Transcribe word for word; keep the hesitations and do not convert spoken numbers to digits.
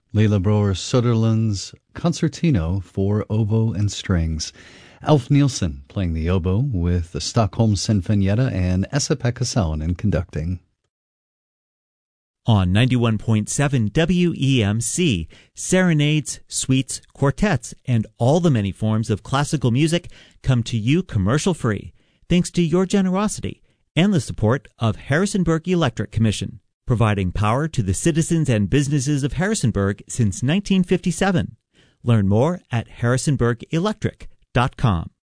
Leila Broer Soderlund's Concertino for Oboe and Strings. Alf Nielsen playing the oboe with the Stockholm Sinfonietta and Esa-Pekka Salonen conducting. On ninety-one point seven W E M C, serenades, suites, quartets, and all the many forms of classical music come to you commercial-free, thanks to your generosity and the support of Harrisonburg Electric Commission, providing power to the citizens and businesses of Harrisonburg since nineteen fifty-seven. Learn more at harrisonburg electric dot com.